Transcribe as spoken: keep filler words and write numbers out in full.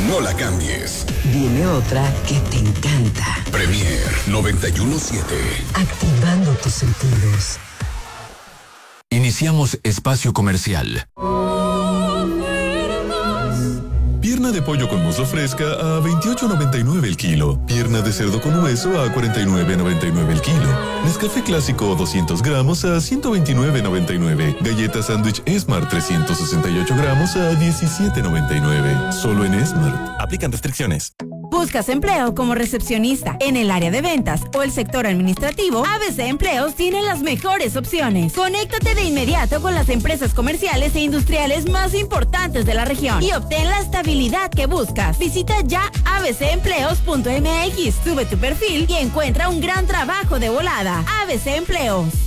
no la cambies. Viene otra que te encanta. Premier noventa y uno siete. Activando tus sentidos. Iniciamos espacio comercial. Pierna de pollo con muslo fresca a veintiocho noventa y nueve el kilo. Pierna de cerdo con hueso a cuarenta y nueve noventa y nueve el kilo. Nescafé clásico doscientos gramos a ciento veintinueve noventa y nueve. Galleta sándwich Smart trescientos sesenta y ocho gramos a diecisiete noventa y nueve. Solo en Smart. Aplican restricciones. ¿Buscas empleo como recepcionista en el área de ventas o el sector administrativo? A B C Empleos tiene las mejores opciones. Conéctate de inmediato con las empresas comerciales e industriales más importantes de la región y obtén la estabilidad que buscas. Visita ya a b c empleos punto m x, sube tu perfil y encuentra un gran trabajo de volada. A B C Empleos.